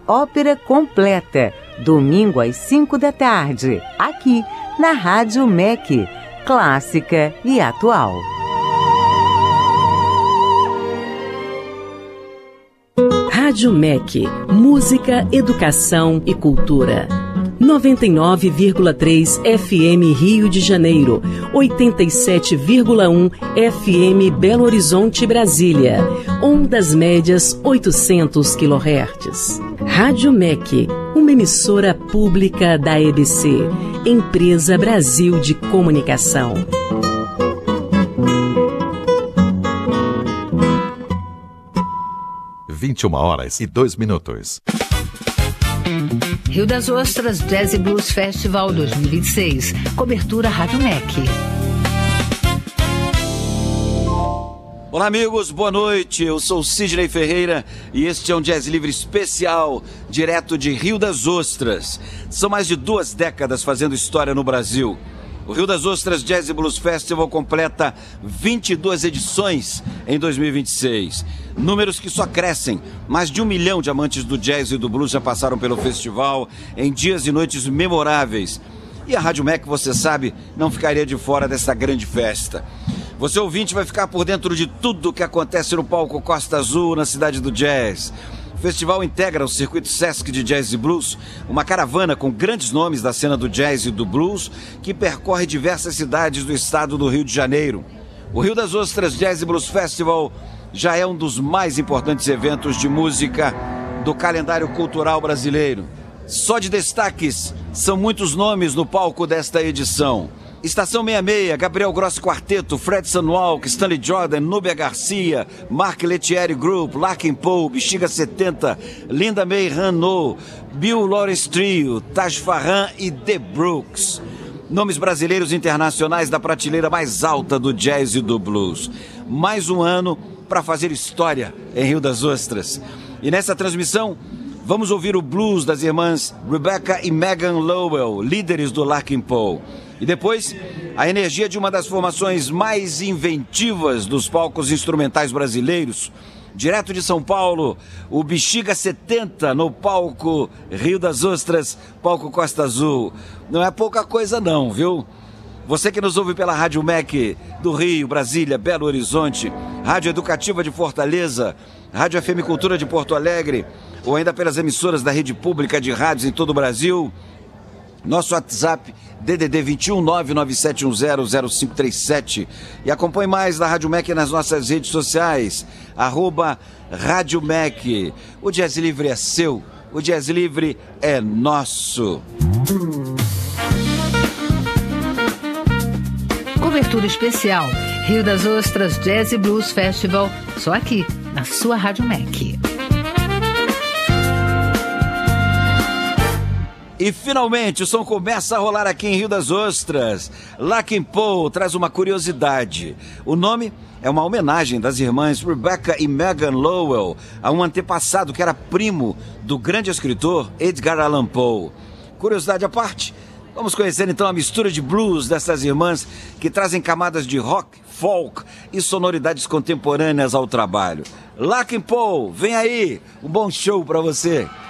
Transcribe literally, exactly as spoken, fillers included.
Ópera Completa, domingo às cinco da tarde, aqui na Rádio M E C, clássica e atual. Rádio M E C, música, educação e cultura. noventa e nove vírgula três F M Rio de Janeiro, oitenta e sete vírgula um F M Belo Horizonte, Brasília, ondas médias oitocentos quilohertz. Rádio M E C, uma emissora pública da E B C, Empresa Brasil de Comunicação. vinte e uma horas e dois minutos. Rio das Ostras Jazz e Blues Festival dois mil e vinte e seis. Cobertura Rádio M E C. Olá, amigos, boa noite. Eu sou Sidney Ferreira e este é um Jazz Livre especial, direto de Rio das Ostras. São mais de duas décadas fazendo história no Brasil. O Rio das Ostras Jazz e Blues Festival completa vinte e duas edições em dois mil e vinte e seis. Números que só crescem. Mais de um milhão de amantes do jazz e do blues já passaram pelo festival em dias e noites memoráveis. E a Rádio M E C, você sabe, não ficaria de fora dessa grande festa. Você, ouvinte, vai ficar por dentro de tudo que acontece no palco Costa Azul, na cidade do jazz. O festival integra o circuito Sesc de Jazz e Blues, uma caravana com grandes nomes da cena do jazz e do blues que percorre diversas cidades do estado do Rio de Janeiro. O Rio das Ostras Jazz e Blues Festival já é um dos mais importantes eventos de música do calendário cultural brasileiro. Só de destaques, são muitos nomes no palco desta edição. Estação sessenta e seis, Gabriel Grossi Quarteto, Fred Sunwalk, Stanley Jordan, Núbia Garcia, Mark Lettieri Group, Larkin Poe, Bexiga setenta, Linda May Renault, Bill Lawrence Trio, Taj Farhan e The Brooks. Nomes brasileiros e internacionais da prateleira mais alta do jazz e do blues. Mais um ano para fazer história em Rio das Ostras. E nessa transmissão, vamos ouvir o blues das irmãs Rebecca e Megan Lowell, líderes do Larkin Poe. E depois, a energia de uma das formações mais inventivas dos palcos instrumentais brasileiros. Direto de São Paulo, o Bexiga setenta no palco Rio das Ostras, palco Costa Azul. Não é pouca coisa não, viu? Você que nos ouve pela Rádio M E C do Rio, Brasília, Belo Horizonte, Rádio Educativa de Fortaleza, Rádio F M Cultura de Porto Alegre, ou ainda pelas emissoras da rede pública de rádios em todo o Brasil. Nosso WhatsApp, D D D vinte e um, nove nove sete um zero, zero cinco três sete. E acompanhe mais da Rádio M E C nas nossas redes sociais, arroba Rádio M E C. O Jazz Livre é seu, o Jazz Livre é nosso. Cobertura especial, Rio das Ostras Jazz e Blues Festival, só aqui, na sua Rádio M E C. E finalmente o som começa a rolar aqui em Rio das Ostras. Larkin Poe traz uma curiosidade. O nome é uma homenagem das irmãs Rebecca e Megan Lowell a um antepassado que era primo do grande escritor Edgar Allan Poe. Curiosidade à parte, vamos conhecer então a mistura de blues dessas irmãs que trazem camadas de rock, folk e sonoridades contemporâneas ao trabalho. Larkin Poe, vem aí, um bom show para você.